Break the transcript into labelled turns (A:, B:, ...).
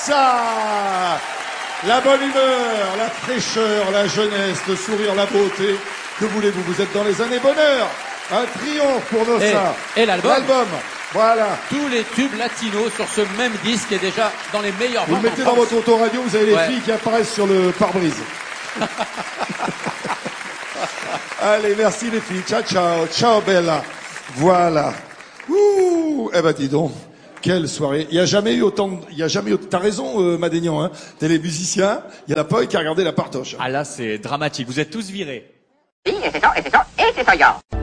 A: ça. La bonne humeur, la fraîcheur, la jeunesse, le sourire, la beauté. Que voulez-vous? Vous êtes dans les années bonheur. Un triomphe pour Nossa.
B: Et l'album.
A: L'album. Voilà.
B: Tous les tubes latinos sur ce même disque est déjà dans les meilleurs
A: Vous
B: ventes
A: le mettez
B: en
A: dans
B: France.
A: votre autoradio, vous avez les
B: Ouais.
A: filles qui apparaissent sur le pare-brise. Allez, merci les filles. Ciao, ciao. Ciao, Bella. Voilà. Ouh. Eh ben, dis donc. Quelle soirée. Il y a jamais eu autant t'as raison, Madénian, hein. T'es les musiciens. Il y en a pas eu qui a regardé la partoche.
B: Ah là, c'est dramatique. Vous êtes tous virés.
C: Sí, ese soy yo.